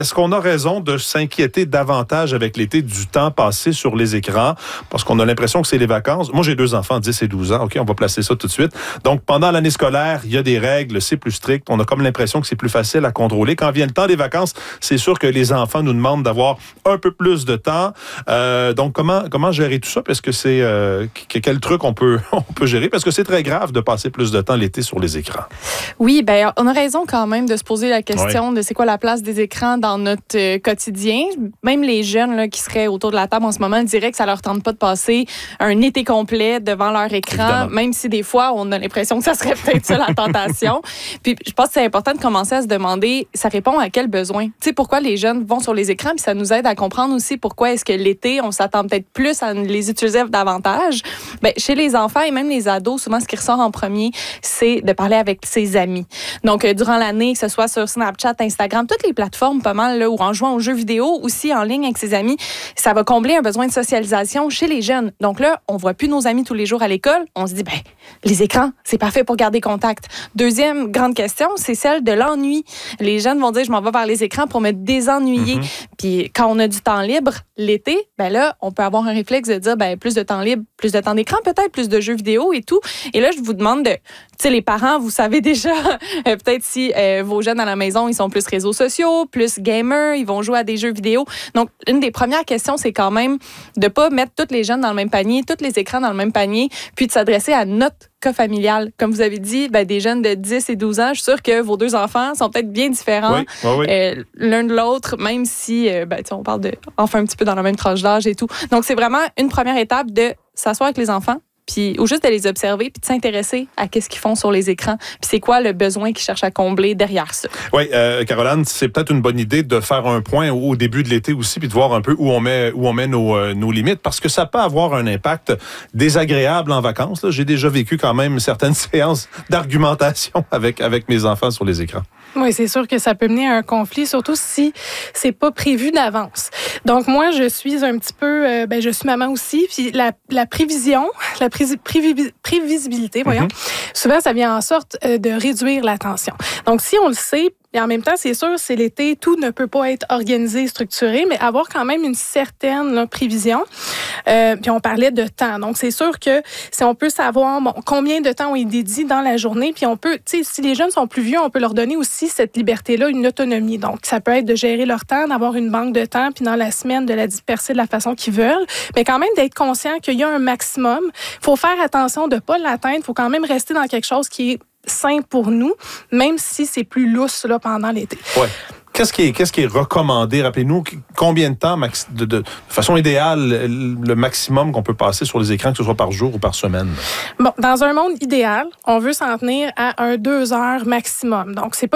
Est-ce qu'on a raison de s'inquiéter davantage avec l'été du temps passé sur les écrans? Parce qu'on a l'impression que c'est les vacances. Moi, j'ai 2 enfants, 10 et 12 ans. OK, on va placer ça tout de suite. Donc, pendant l'année scolaire, il y a des règles, c'est plus strict. On a comme l'impression que c'est plus facile à contrôler. Quand vient le temps des vacances, c'est sûr que les enfants nous demandent d'avoir un peu plus de temps. Donc, comment gérer tout ça? Parce que c'est... quel truc on peut gérer? Parce que c'est très grave de passer plus de temps l'été sur les écrans. Oui, bien, on a raison quand même de se poser la question de c'est quoi la place des écrans dans notre quotidien. Même les jeunes là, qui seraient autour de la table en ce moment diraient que ça leur tente pas de passer un été complet devant leur écran, évidemment. Même si des fois, on a l'impression que ça serait peut-être ça la tentation. Puis je pense que c'est important de commencer à se demander, ça répond à quel besoin? Tu sais, pourquoi les jeunes vont sur les écrans? Puis ça nous aide à comprendre aussi pourquoi est-ce que l'été, on s'attend peut-être plus à les utiliser davantage. Bien, chez les enfants et même les ados, souvent, ce qui ressort en premier, c'est de parler avec ses amis. Donc, durant l'année, que ce soit sur Snapchat, Instagram, toutes les plateformes, pas mal, là, ou en jouant aux jeux vidéo, aussi en ligne avec ses amis, ça va combler un besoin de socialisation chez les jeunes. Donc là, on voit plus nos amis tous les jours à l'école. On se dit, ben, les écrans, c'est parfait pour garder contact. Deuxième grande question, c'est celle de l'ennui. Les jeunes vont dire, je m'en vais vers les écrans pour me désennuyer. Puis quand on a du temps libre, l'été, ben là, on peut avoir un réflexe de dire, ben, plus de temps libre, plus de temps d'écran, peut-être plus de jeux vidéo et tout. Et là, je vous demande de, tu sais, les parents, vous savez déjà, peut-être si vos jeunes à la maison, ils sont plus réseaux sociaux, plus gamers, ils vont jouer à des jeux vidéo. Donc, une des premières questions, c'est quand même de pas mettre tous les jeunes dans le même panier, tous les écrans dans le même panier, puis de s'adresser à notre cas familial. Comme vous avez dit, ben, des jeunes de 10 et 12 ans, je suis sûre que vos 2 enfants sont peut-être bien différents l'un de l'autre, même si ben, on parle de enfin un petit peu dans la même tranche d'âge et tout. Donc, c'est vraiment une première étape de s'asseoir avec les enfants, puis ou juste de les observer, puis de s'intéresser à qu'est-ce qu'ils font sur les écrans, puis c'est quoi le besoin qu'ils cherchent à combler derrière ça. Oui, Caroline, c'est peut-être une bonne idée de faire un point au début de l'été aussi, puis de voir un peu où on met nos limites, parce que ça peut avoir un impact désagréable en vacances. Là. J'ai déjà vécu quand même certaines séances d'argumentation avec mes enfants sur les écrans. Oui, c'est sûr que ça peut mener à un conflit, surtout si c'est pas prévu d'avance. Donc moi, je suis un petit peu, je suis maman aussi, puis la prévision, la prévisibilité, voyons, souvent ça vient en sorte de réduire la tension. Donc si on le sait, et en même temps, c'est sûr, c'est l'été, tout ne peut pas être organisé, structuré, mais avoir quand même une certaine prévision. Puis on parlait de temps. Donc, c'est sûr que si on peut savoir combien de temps on y dédie dans la journée, puis on peut, tu sais, si les jeunes sont plus vieux, on peut leur donner aussi cette liberté-là, une autonomie. Donc, ça peut être de gérer leur temps, d'avoir une banque de temps, puis dans la semaine, de la disperser de la façon qu'ils veulent, mais quand même d'être conscient qu'il y a un maximum. Il faut faire attention de ne pas l'atteindre. Il faut quand même rester dans quelque chose qui est sain pour nous, même si c'est plus lousse là, pendant l'été. Ouais. Qu'est-ce qui est recommandé? Rappelez-nous combien de temps, de façon idéale, le maximum qu'on peut passer sur les écrans, que ce soit par jour ou par semaine? Bon, dans un monde idéal, on veut s'en tenir à 2 heures maximum. Donc, c'est pas